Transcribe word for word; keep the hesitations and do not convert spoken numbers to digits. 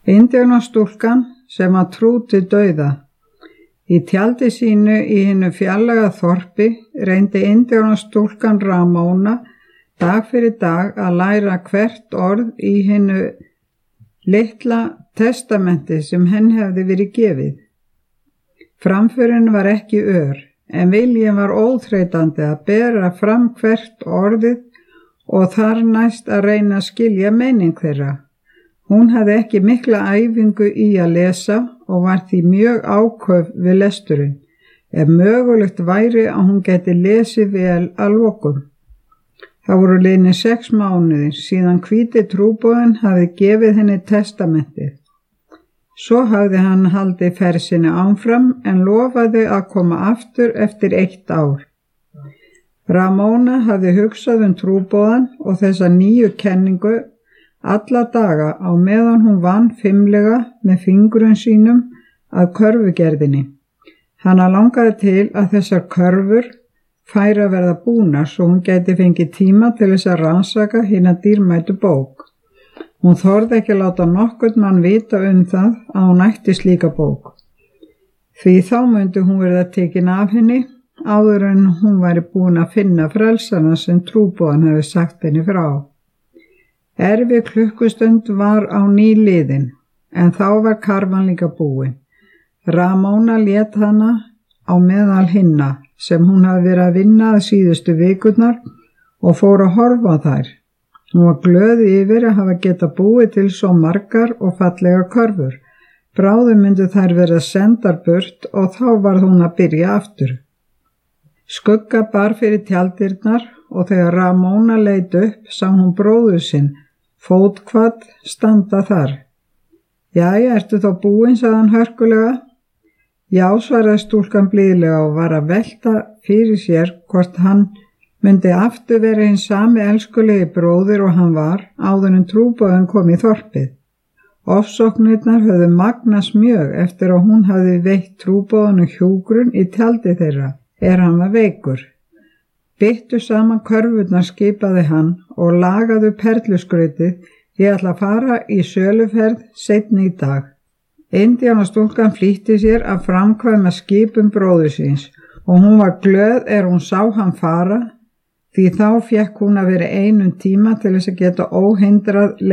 Indíánastúlkan sem var trú til dauða. Í tjaldi sínu í hinu fjarlæga þorpi reyndi indíánastúlkan Ramóna dag fyrir dag að læra hvert orð í hinu litla testamenti sem henni hefði verið gefið. Framförin var ekki ör, en viljinn var óþreytandi að bera fram hvert orðið og þar næst að reyna að skilja meining þeirra. Hún hafði ekki mikla æfingu í að lesa og var því mjög áköf við lesturinn, ef mögulegt væri að hún geti lesið vel að lokum. Það voru liðnir sex mánuðir síðan hvíti trúboðinn hafði gefið henni testamentið. Svo hafði hann haldið ferð sinni áfram en lofaði að koma aftur eftir eitt ár. Ramóna hafði hugsað um trúboðann og þessa nýju kenningu alla daga á meðan hún vann fimlega með fingurinn sínum að körfugerðinni. Hana langaði til að þessar körfur færi að verða búnar svo hún gæti fengið tíma til þess að rannsaka hina dýrmætu bók. Hún þorði ekki að láta nokkurn mann vita um það að hún ætti slíka bók. Því þá myndi hún verða tekin af henni áður en hún væri búin að finna frelsana sem trúboðan hefði sagt henni frá. Erfi klukkustund var á nýliðin, en þá var karfan líka búin. Ramóna lét hana á meðal hinna sem hún hafði verið að vinna að síðustu vikurnar og fór að horfa á þær. Hún var glöð yfir að hafa geta búið til svo margar og fallega körfur. Bráðum myndu þær verða sendar burt og þá var hún að byrja aftur. Skugga bar fyrir tjaldirnar og þegar Ramóna leit upp sá hún bróður sinn, fótkvað, standa þar. Jæja, ertu þá búin, sagði hann hörkulega. Já, svaraði stúlkan blíðlega og var að velta fyrir sér hvort hann myndi aftur verið hinn sami elskulegi bróðir og hann var áður en trúboðinn kom í þorpið. Ofsóknirnar höfðu magnast mjög eftir að hún hafði veitt trúboðinu hjúgrun í tjaldi þeirra er hann var veikur. Byttu saman körfurnar skipaði hann og lagaðu perluskrautið. Ég ætla að fara í söluferð seinni í dag. Indíánastúlkan flýtti sér að framkvæma skipun bróður síns og hún var glöð er hún sá hann fara því þá fékk hún að vera einum tíma til þess að geta óhindrað